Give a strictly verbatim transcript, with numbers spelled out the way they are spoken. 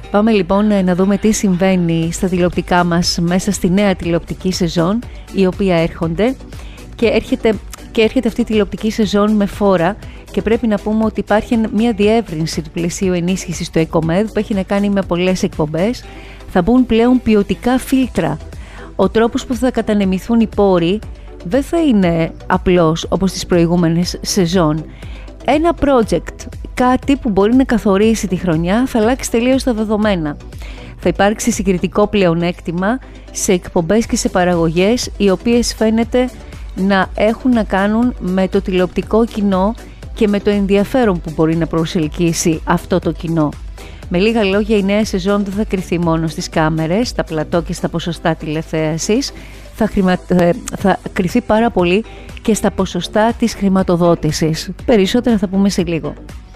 Πάμε λοιπόν να δούμε τι συμβαίνει στα τηλεοπτικά μας μέσα στη νέα τηλεοπτική σεζόν, η οποία έρχονται και έρχεται, και έρχεται αυτή η τηλεοπτική σεζόν με φόρα και πρέπει να πούμε ότι υπάρχει μια διεύρυνση του πλαισίου ενίσχυσης του ΕΚΟΜΕΔ που έχει να κάνει με πολλές εκπομπές. Θα μπουν πλέον ποιοτικά φίλτρα. Ο τρόπος που θα κατανεμηθούν οι πόροι δεν θα είναι απλός όπως τις προηγούμενες σεζόν. Ένα project, κάτι που μπορεί να καθορίσει τη χρονιά, θα αλλάξει τελείως τα δεδομένα. Θα υπάρξει συγκριτικό πλεονέκτημα σε εκπομπές και σε παραγωγές οι οποίες φαίνεται να έχουν να κάνουν με το τηλεοπτικό κοινό και με το ενδιαφέρον που μπορεί να προσελκύσει αυτό το κοινό. Με λίγα λόγια, η νέα σεζόν δεν θα κριθεί μόνο στις κάμερες, στα πλατό και στα ποσοστά τηλεθέασης, θα, χρημα... θα κριθεί πάρα πολύ και στα ποσοστά της χρηματοδότησης. Περισσότερα θα πούμε σε λίγο.